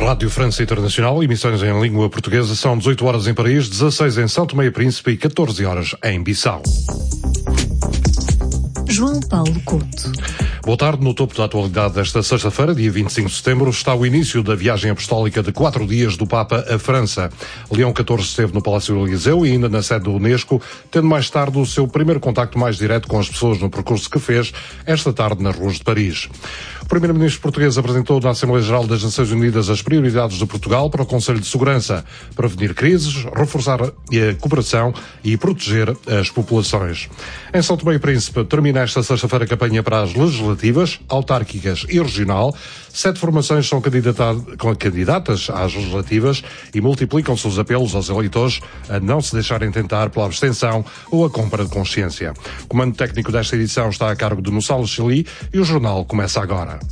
Rádio França Internacional, emissões em língua portuguesa, são 18 horas em Paris, 16 em São Tomé e Príncipe e 14 horas em Bissau. João Paulo Couto. Boa tarde. No topo da atualidade desta sexta-feira, dia 25 de setembro, está o início da viagem apostólica de 4 dias do Papa à França. Leão XIV esteve no Palácio do Eliseu e ainda na sede da Unesco, tendo mais tarde o seu primeiro contacto mais direto com as pessoas no percurso que fez esta tarde nas ruas de Paris. O primeiro-ministro português apresentou na Assembleia Geral das Nações Unidas as prioridades de Portugal para o Conselho de Segurança: prevenir crises, reforçar a cooperação e proteger as populações. Em São Tomé e Príncipe termina esta sexta-feira a campanha para as legislativas, autárquicas e regional. 7 formações são candidatas às legislativas e multiplicam-se os apelos aos eleitores a não se deixarem tentar pela abstenção ou a compra de consciência. O comando técnico desta edição está a cargo de Nussalo Chili e o jornal começa agora.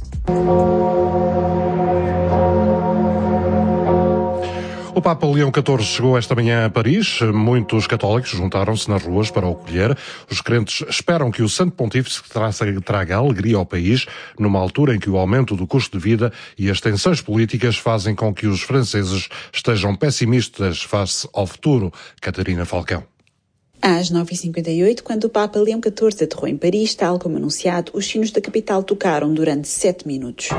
O Papa Leão XIV chegou esta manhã a Paris. Muitos católicos juntaram-se nas ruas para o acolher. Os crentes esperam que o Santo Pontífice traga alegria ao país, numa altura em que o aumento do custo de vida e as tensões políticas fazem com que os franceses estejam pessimistas face ao futuro. Catarina Falcão. Às 9h58, quando o Papa Leão XIV aterrou em Paris, tal como anunciado, os sinos da capital tocaram durante 7 minutos.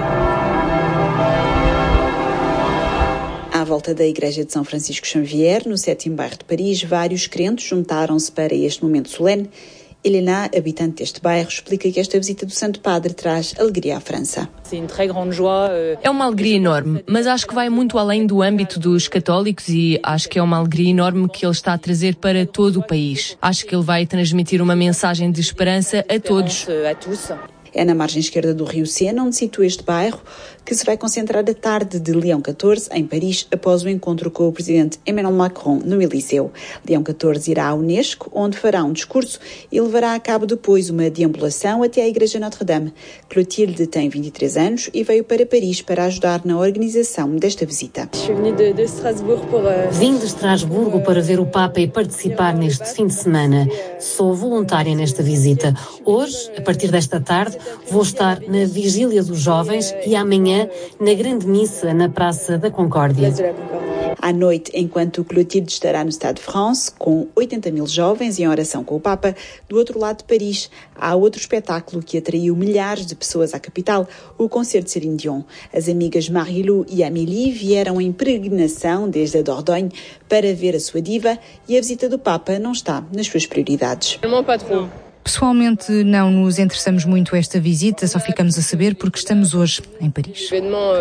À volta da Igreja de São Francisco Xavier, no 7º bairro de Paris, vários crentes juntaram-se para este momento solene. Helena, habitante deste bairro, explica que esta visita do Santo Padre traz alegria à França. É uma alegria enorme, mas acho que vai muito além do âmbito dos católicos e acho que é uma alegria enorme que ele está a trazer para todo o país. Acho que ele vai transmitir uma mensagem de esperança a todos. É na margem esquerda do rio Sena, onde situa este bairro, que se vai concentrar a tarde de Leão XIV em Paris, após o encontro com o presidente Emmanuel Macron no Eliseu. Leão XIV irá à Unesco, onde fará um discurso e levará a cabo depois uma deambulação até à Igreja Notre-Dame. Clotilde tem 23 anos e veio para Paris para ajudar na organização desta visita. Vim de Estrasburgo para ver o Papa e participar neste fim de semana. Sou voluntária nesta visita. Hoje, a partir desta tarde, vou estar na Vigília dos Jovens e amanhã na Grande Missa na Praça da Concórdia. À noite, enquanto Clotilde estará no Stade de France, com 80 mil jovens em oração com o Papa, do outro lado de Paris, há outro espetáculo que atraiu milhares de pessoas à capital, o concerto de Céline Dion. As amigas Marie-Lou e Amélie vieram em peregrinação desde a Dordogne para ver a sua diva e a visita do Papa não está nas suas prioridades. Pessoalmente não nos interessamos muito esta visita, só ficamos a saber porque estamos hoje em Paris.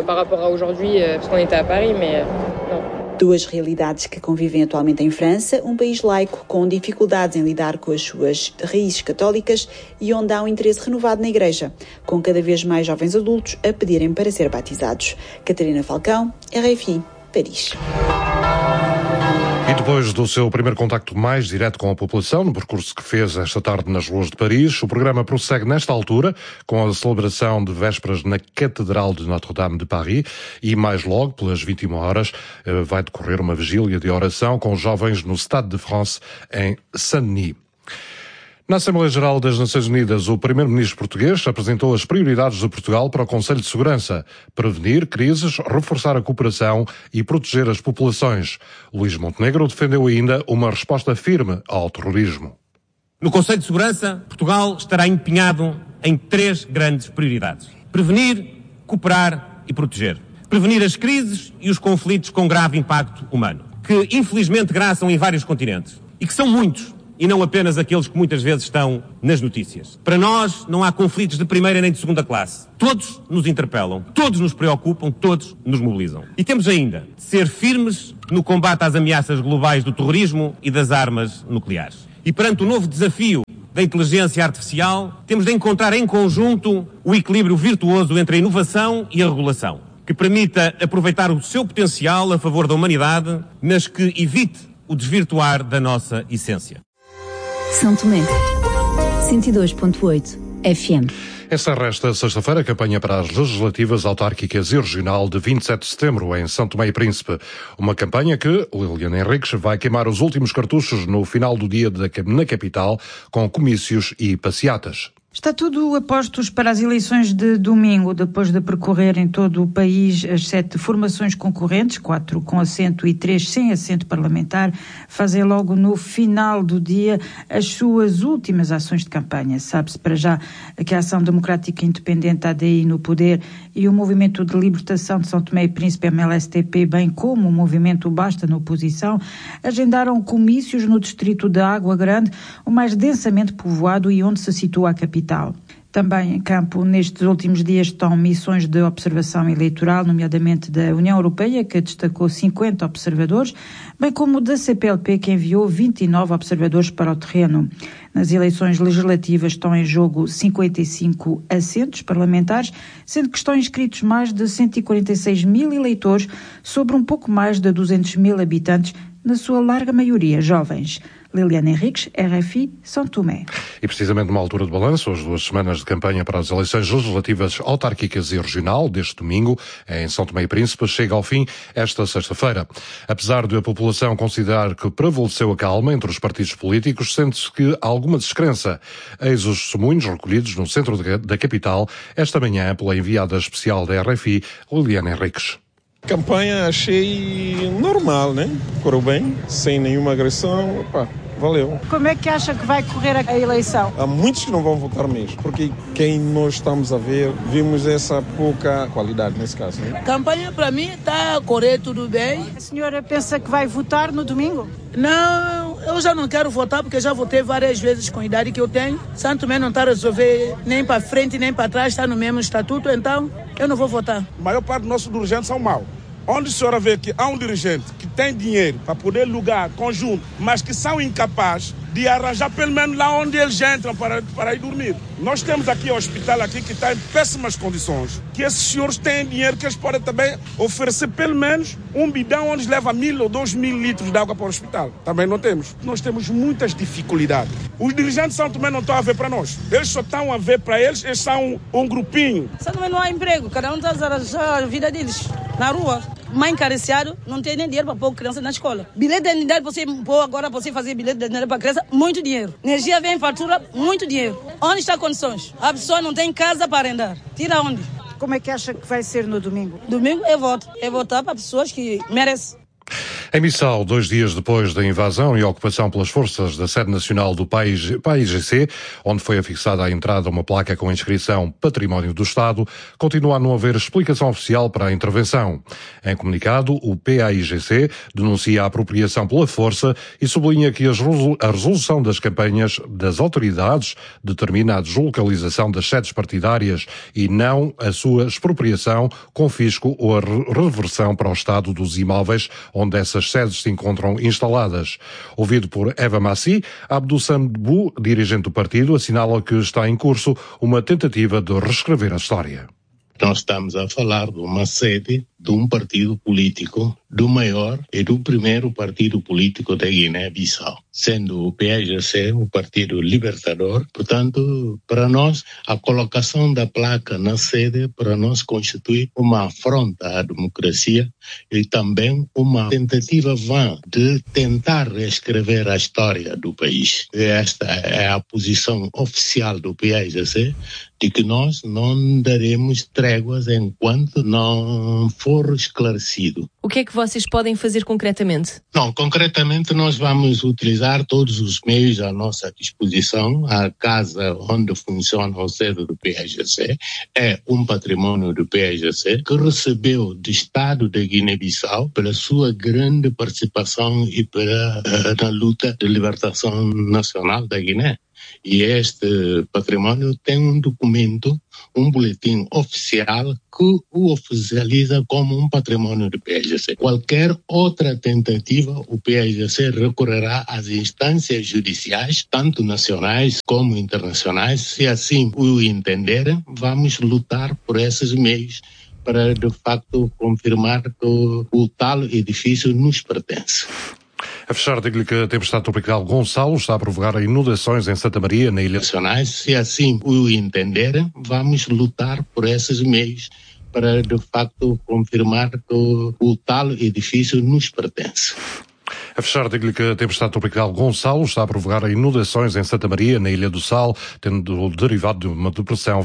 Duas realidades que convivem atualmente em França, um país laico com dificuldades em lidar com as suas raízes católicas e onde há um interesse renovado na Igreja, com cada vez mais jovens adultos a pedirem para ser batizados. Catarina Falcão, RFI, Paris. E depois do seu primeiro contacto mais direto com a população, no percurso que fez esta tarde nas ruas de Paris, o programa prossegue nesta altura com a celebração de vésperas na Catedral de Notre-Dame de Paris e mais logo, pelas 21 horas, vai decorrer uma vigília de oração com jovens no Stade de France, em Saint-Denis. Na Assembleia Geral das Nações Unidas, o primeiro-ministro português apresentou as prioridades de Portugal para o Conselho de Segurança: prevenir crises, reforçar a cooperação e proteger as populações. Luís Montenegro defendeu ainda uma resposta firme ao terrorismo. No Conselho de Segurança, Portugal estará empenhado em 3 grandes prioridades: prevenir, cooperar e proteger. Prevenir as crises e os conflitos com grave impacto humano, que infelizmente graçam em vários continentes e que são muitos, e não apenas aqueles que muitas vezes estão nas notícias. Para nós, não há conflitos de primeira nem de segunda classe. Todos nos interpelam, todos nos preocupam, todos nos mobilizam. E temos ainda de ser firmes no combate às ameaças globais do terrorismo e das armas nucleares. E perante o novo desafio da inteligência artificial, temos de encontrar em conjunto o equilíbrio virtuoso entre a inovação e a regulação, que permita aproveitar o seu potencial a favor da humanidade, mas que evite o desvirtuar da nossa essência. São Tomé, 102.8 FM. Encerra esta sexta-feira a campanha para as legislativas, autárquicas e regional de 27 de setembro em São Tomé e Príncipe. Uma campanha que Liliana Henriques vai queimar os últimos cartuchos no final do dia na capital, com comícios e passeatas. Está tudo a postos para as eleições de domingo, depois de percorrer em todo o país as 7 formações concorrentes, 4 com assento e 3 sem assento parlamentar, fazem logo no final do dia as suas últimas ações de campanha. Sabe-se para já que a Ação Democrática Independente, ADI, no poder, e o Movimento de Libertação de São Tomé e Príncipe, MLSTP, bem como o Movimento Basta, na oposição, agendaram comícios no distrito de Água Grande, o mais densamente povoado e onde se situa a capital. Também em campo, nestes últimos dias, estão missões de observação eleitoral, nomeadamente da União Europeia, que destacou 50 observadores, bem como da CPLP, que enviou 29 observadores para o terreno. Nas eleições legislativas estão em jogo 55 assentos parlamentares, sendo que estão inscritos mais de 146 mil eleitores sobre um pouco mais de 200 mil habitantes, na sua larga maioria jovens. Liliana Henriques, RFI, São Tomé. E precisamente numa altura de balanço, as 2 semanas de campanha para as eleições legislativas autárquicas e regional deste domingo, em São Tomé e Príncipe, chega ao fim esta sexta-feira. Apesar de a população considerar que prevaleceu a calma entre os partidos políticos, sente-se que há alguma descrença. Eis os testemunhos recolhidos no centro da capital, esta manhã, pela enviada especial da RFI, Liliana Henriques. Campanha achei normal, né? Correu bem, sem nenhuma agressão. Opa, valeu. Como é que acha que vai correr a eleição? Há muitos que não vão votar mesmo, porque quem nós estamos a ver, vimos essa pouca qualidade nesse caso, né? Campanha para mim está a correr tudo bem. A senhora pensa que vai votar no domingo? Não, eu já não quero votar porque já votei várias vezes com a idade que eu tenho. Santo Tomé não está a resolver nem para frente nem para trás, está no mesmo estatuto, então eu não vou votar. A maior parte dos nossos dirigentes são maus. Onde a senhora vê que há um dirigente que tem dinheiro para poder alugar conjunto, mas que são incapazes de arranjar pelo menos lá onde eles entram para ir dormir. Nós temos aqui um hospital aqui que está em péssimas condições, que esses senhores têm dinheiro que eles podem também oferecer pelo menos um bidão onde leva 1.000 ou 2.000 litros de água para o hospital. Também não temos. Nós temos muitas dificuldades. Os dirigentes de São Tomé não estão a ver para nós. Eles só estão a ver para eles são um grupinho. São Tomé não há emprego, cada um está a arranjar a vida deles na rua. Mais encarecendo, não tem nem dinheiro para pôr criança na escola. Bilhete de identidade, você pôr agora, você fazer bilhete de identidade para criança, muito dinheiro. Energia vem, fatura, muito dinheiro. Onde está condições? A pessoa não tem casa para arrendar. Tira onde? Como é que acha que vai ser no domingo? Domingo é voto. É votar para pessoas que merecem. Em Bissau, 2 dias depois da invasão e ocupação pelas forças da sede nacional do PAIGC, onde foi afixada à entrada uma placa com a inscrição Património do Estado, continua a não haver explicação oficial para a intervenção. Em comunicado, o PAIGC denuncia a apropriação pela força e sublinha que a resolução das campanhas das autoridades determina a deslocalização das sedes partidárias e não a sua expropriação, confisco ou a reversão para o Estado dos imóveis onde essas sedes se encontram instaladas. Ouvido por Eva Massi, Abdou Sambu, dirigente do partido, assinala que está em curso uma tentativa de reescrever a história. Nós estamos a falar de uma sede de um partido político, do maior e do primeiro partido político da Guiné-Bissau, sendo o PAIGC o Partido Libertador. Portanto, para nós, a colocação da placa na sede, para nós, constitui uma afronta à democracia e também uma tentativa vã de tentar reescrever a história do país. E esta é a posição oficial do PAIGC, de que nós não daremos tréguas enquanto não for esclarecido. O que é que vocês podem fazer concretamente? Não, concretamente nós vamos utilizar todos os meios à nossa disposição. A casa onde funciona a sede do PAIGC é um património do PAIGC que recebeu do Estado da Guiné-Bissau pela sua grande participação e na luta de libertação nacional da Guiné. E este património tem um documento, um boletim oficial que o oficializa como um património do PAIGC. Qualquer outra tentativa, o PAIGC recorrerá às instâncias judiciais, tanto nacionais como internacionais. Se assim o entenderem, vamos lutar por esses meios para, de facto, confirmar que o tal edifício nos pertence. A fechar, digo-lhe que a tempestade tropical Gonçalo está a provocar inundações em Santa Maria, na Ilha Nacionais. Se assim o entenderem, vamos lutar por esses meios para, de facto, confirmar que o tal edifício nos pertence. A fechar, digo-lhe que a tempestade tropical Gonçalo está a provocar inundações em Santa Maria, na Ilha do Sal, tendo derivado de uma depressão